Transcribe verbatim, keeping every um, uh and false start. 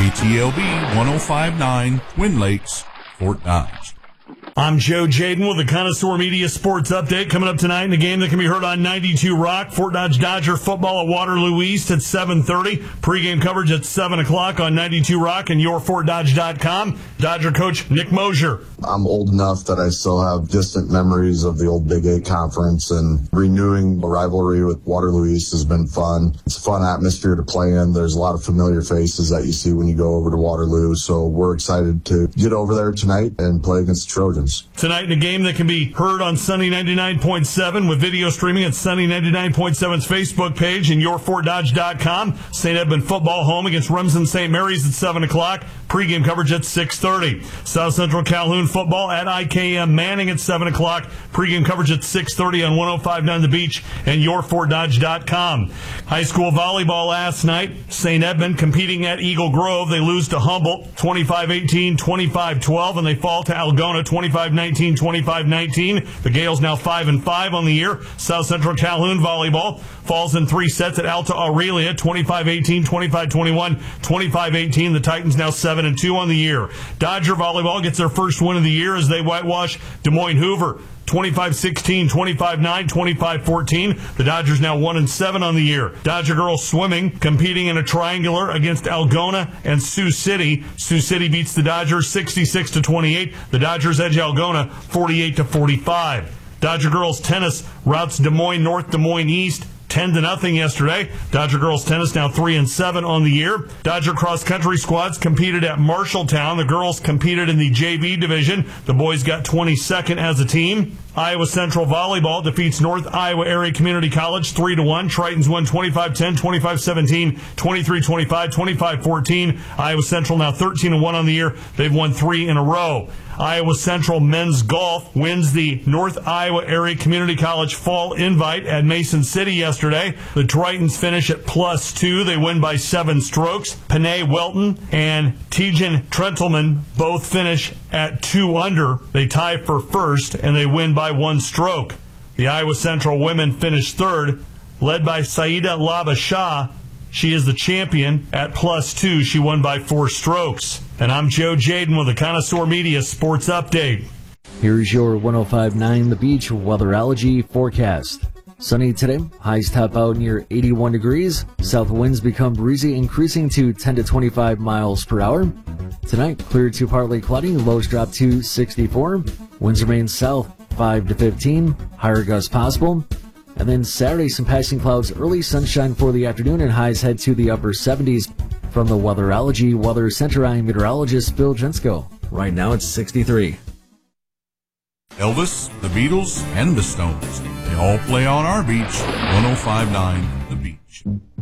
K T L B one oh five point nine, Twin Lakes, Fort Dodge. I'm Joe Jaden with the Connoisseur Media Sports Update. Coming up tonight in a game that can be heard on ninety-two Rock. Fort Dodge Dodger football at Waterloo East at seven thirty. Pre-game coverage at seven o'clock on ninety-two Rock and your fort dodge dot com. Dodger coach Nick Mosier. I'm old enough that I still have distant memories of the old Big Eight conference, and renewing the rivalry with Waterloo East has been fun. It's a fun atmosphere to play in. There's a lot of familiar faces that you see when you go over to Waterloo, so we're excited to get over there tonight and play against the Trojans. Tonight in a game that can be heard on Sunny ninety-nine point seven with video streaming at Sunny ninety-nine point seven's Facebook page and your fort dodge dot com. Saint Edmund football home against Remsen Saint Mary's at seven o'clock. Pre-game coverage at six thirty. South Central Calhoun football at I K M Manning at seven o'clock. Pre-game coverage at six thirty on one oh five point nine The Beach and your fort dodge dot com. High school volleyball last night. Saint Edmund competing at Eagle Grove. They lose to Humboldt twenty-five eighteen, twenty-five twelve, and they fall to Algona twenty-five nineteen, twenty-five nineteen. The Gales now five and five on the year. South Central Calhoun volleyball falls in three sets at Alta Aurelia twenty-five eighteen, twenty-five twenty-one, twenty-five eighteen. The Titans now seven and two on the year. Dodger volleyball gets their first win of the year as they whitewash Des Moines Hoover twenty-five sixteen, twenty-five nine, twenty-five fourteen. The Dodgers now one and seven on the year. Dodger girls swimming competing in a triangular against Algona and Sioux City. Sioux City beats the Dodgers sixty-six to twenty-eight. The Dodgers edge Algona forty-eight to forty-five. Dodger girls tennis routs Des Moines North, Des Moines East ten to nothing yesterday. Dodger girls tennis now three and seven on the year. Dodger cross country squads competed at Marshalltown. The girls competed in the J V division. The boys got twenty-second as a team. Iowa Central volleyball defeats North Iowa Area Community College three to one. Tritons won twenty-five ten, twenty-five seventeen, twenty-three twenty-five, twenty-five fourteen. Iowa Central now thirteen and one on the year. They've won three in a row. Iowa Central men's golf wins the North Iowa Area Community College Fall Invite at Mason City yesterday. The Tritons finish at plus two. They win by seven strokes. Panay Welton and Tejan Trentelman both finish at two under. They tie for first, and they win by one stroke. The Iowa Central women finish third, led by Saida Laba Shah. She is the champion at plus two. She won by four strokes. And I'm Joe Jaden with the Connoisseur Media Sports Update. Here's your one oh five point nine The Beach weatherology forecast. Sunny today, highs top out near eighty-one degrees. South winds become breezy, increasing to ten to twenty-five miles per hour. Tonight, clear to partly cloudy, lows drop to sixty-four. Winds remain south, five to fifteen, higher gusts possible. And then Saturday, some passing clouds, early sunshine for the afternoon, and highs head to the upper seventies. From the Weatherology Weather Center, I'm meteorologist Phil Jensko. Right now it's sixty-three. Elvis, the Beatles, and the Stones. They all play on our beach, one oh five point nine The Beach.